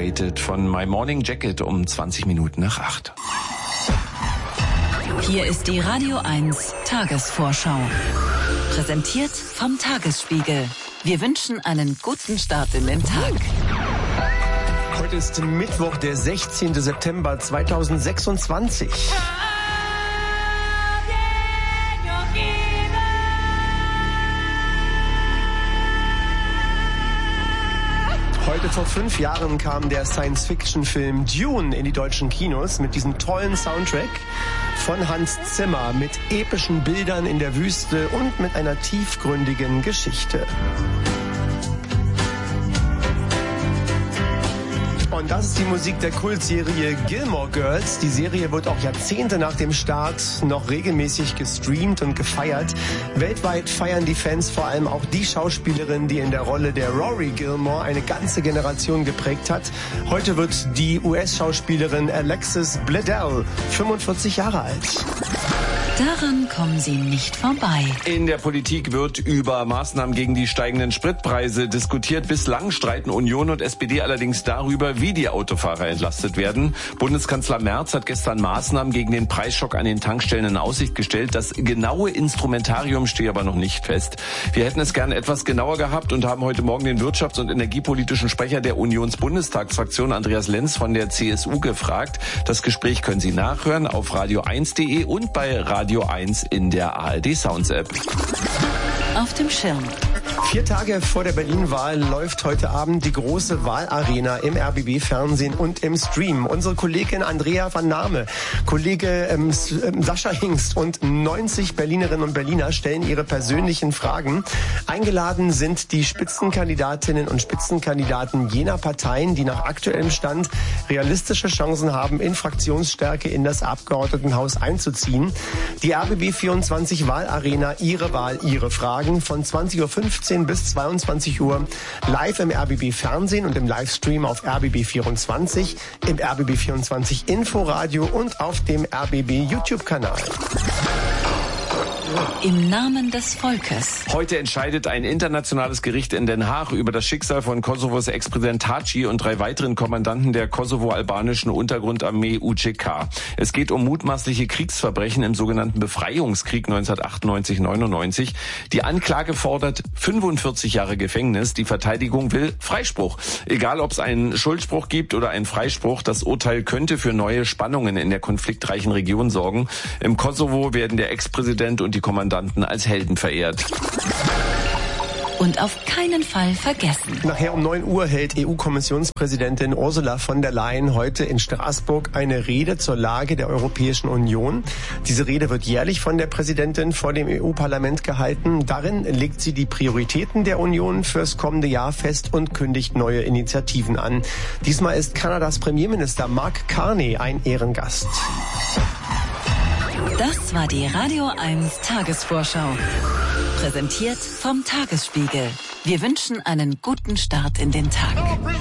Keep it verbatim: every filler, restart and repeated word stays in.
Underrated von My Morning Jacket um zwanzig Minuten nach acht. Hier ist die Radio eins Tagesvorschau. Präsentiert vom Tagesspiegel. Wir wünschen einen guten Start in den Tag. Heute ist Mittwoch, der sechzehnten September zweitausendsechsundzwanzig. Heute vor fünf Jahren kam der Science-Fiction-Film Dune in die deutschen Kinos mit diesem tollen Soundtrack von Hans Zimmer mit epischen Bildern in der Wüste und mit einer tiefgründigen Geschichte. Und das ist die Musik der Kultserie Gilmore Girls. Die Serie wird auch Jahrzehnte nach dem Start noch regelmäßig gestreamt und gefeiert. Weltweit feiern die Fans vor allem auch die Schauspielerin, die in der Rolle der Rory Gilmore eine ganze Generation geprägt hat. Heute wird die U S-Schauspielerin Alexis Bledel fünfundvierzig Jahre alt. Daran kommen Sie nicht vorbei. In der Politik wird über Maßnahmen gegen die steigenden Spritpreise diskutiert. Bislang streiten Union und S P D allerdings darüber, wie die Autofahrer entlastet werden. Bundeskanzler Merz hat gestern Maßnahmen gegen den Preisschock an den Tankstellen in Aussicht gestellt. Das genaue Instrumentarium steht aber noch nicht fest. Wir hätten es gerne etwas genauer gehabt und haben heute Morgen den wirtschafts- und energiepolitischen Sprecher der Unionsbundestagsfraktion Andreas Lenz von der C S U gefragt. Das Gespräch können Sie nachhören auf radio eins punkt de und bei Radio eins in der A R D Sounds App. Auf dem Schirm. Vier Tage vor der Berlin-Wahl läuft heute Abend die große Wahlarena im R B B-Fernsehen und im Stream. Unsere Kollegin Andrea van Name, Kollege ähm, Sascha Hingst und neunzig Berlinerinnen und Berliner stellen ihre persönlichen Fragen. Eingeladen sind die Spitzenkandidatinnen und Spitzenkandidaten jener Parteien, die nach aktuellem Stand realistische Chancen haben, in Fraktionsstärke in das Abgeordnetenhaus einzuziehen. Die R B B vierundzwanzig Wahlarena, Ihre Wahl, Ihre Fragen von zwanzig Uhr fünfzehn bis zweiundzwanzig Uhr live im R B B Fernsehen und im Livestream auf R B B vierundzwanzig, im R B B vierundzwanzig Inforadio und auf dem R B B YouTube-Kanal. Im Namen des Volkes. Heute entscheidet ein internationales Gericht in Den Haag über das Schicksal von Kosovos Ex-Präsident Thaci und drei weiteren Kommandanten der kosovo-albanischen Untergrundarmee U C K. Es geht um mutmaßliche Kriegsverbrechen im sogenannten Befreiungskrieg neunzehnhundertachtundneunzig neunundneunzig. Die Anklage fordert fünfundvierzig Jahre Gefängnis. Die Verteidigung will Freispruch. Egal, ob es einen Schuldspruch gibt oder einen Freispruch, das Urteil könnte für neue Spannungen in der konfliktreichen Region sorgen. Im Kosovo werden der Ex-Präsident und die Kommandanten als Helden verehrt. Und auf keinen Fall vergessen. Nachher um neun Uhr hält E U-Kommissionspräsidentin Ursula von der Leyen heute in Straßburg eine Rede zur Lage der Europäischen Union. Diese Rede wird jährlich von der Präsidentin vor dem E U-Parlament gehalten. Darin legt sie die Prioritäten der Union fürs kommende Jahr fest und kündigt neue Initiativen an. Diesmal ist Kanadas Premierminister Mark Carney ein Ehrengast. Das war die Radio eins Tagesvorschau. Präsentiert vom Tagesspiegel. Wir wünschen einen guten Start in den Tag.